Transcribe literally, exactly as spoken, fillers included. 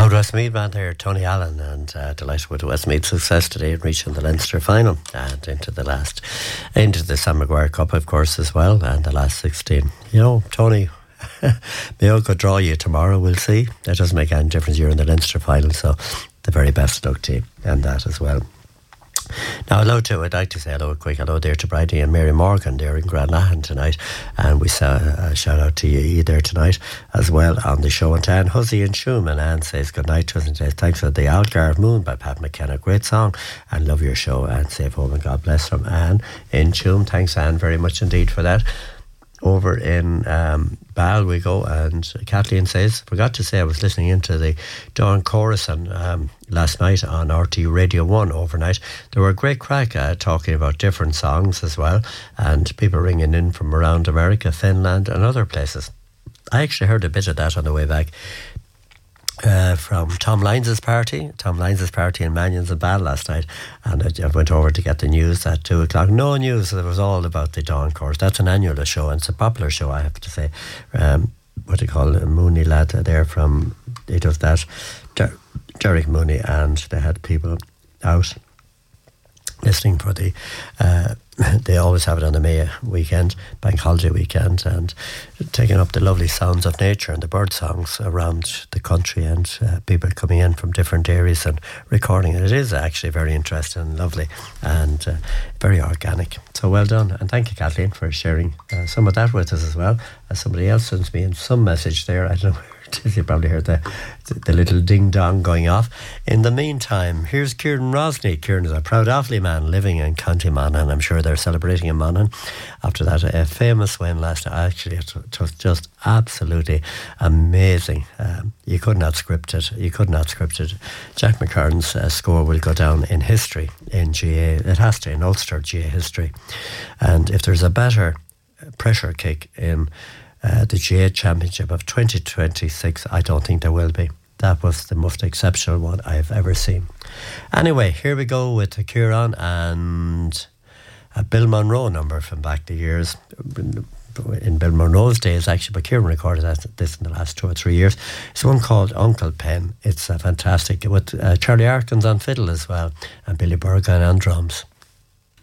Proud Westmeath man there, Tony Allen, and uh, delighted with Westmeath's success today in reaching the Leinster final and into the last, into the Sam Maguire Cup, of course, as well, and the last sixteen. You know, Tony, Mayo could draw you tomorrow, we'll see. That doesn't make any difference, you're in the Leinster final, so the very best luck to you and that as well. Now, hello to, I'd like to say hello, a quick hello there to Bridie and Mary Morgan there in Granahan tonight, and we saw a shout out to you there tonight as well on the show. And to Anne Huzzy and Shoom, and Anne says good night to us and says thanks for the Algarve Moon by Pat McKenna, great song, and love your show and safe home and God bless from Anne in Shoom. Thanks Anne very much indeed for that. Over in um, Bal we go, and Kathleen says, forgot to say I was listening into the Dawn Chorus and, um, last night on R T Radio one overnight. There were a great crack uh, talking about different songs as well, and people ringing in from around America, Finland and other places. I actually heard a bit of that on the way back uh, from Tom Lyons' party Tom Lyons' party in Mannion's and Bal last night, and I, I went over to get the news at two o'clock. No news, it was all about the Dawn Chorus. That's an annual show, and it's a popular show, I have to say. Um, what do you call it, Mooney lad there from, he does that, Der- Derek Mooney, and they had people out listening for the uh, they always have it on the May weekend, bank holiday weekend, and taking up the lovely sounds of nature and the bird songs around the country, and uh, people coming in from different areas and recording it. It is actually very interesting and lovely and uh, very organic. So well done, and thank you, Kathleen, for sharing uh, some of that with us as well. As somebody else sends me in some message there, I don't know, you probably heard the, the little ding-dong going off. In the meantime, here's Kieran Rosny. Kieran is a proud Offaly man living in County Monaghan. I'm sure they're celebrating in Monaghan after that a famous win last night. Actually, it was just absolutely amazing. Um, you could not script it. You could not script it. Jack McCartan's uh, score will go down in history in G A. It has to, in Ulster G A history. And if there's a better pressure kick in Uh, the G A Championship of twenty twenty-six, I don't think there will be. That was the most exceptional one I've ever seen. Anyway, here we go with the Kieran and a Bill Monroe number from back the years. In Bill Monroe's days, actually, but Kieran recorded that, this in the last two or three years. It's one called Uncle Pen. It's uh, fantastic, with uh, Charlie Arkins on fiddle as well, and Billy Berghan on drums.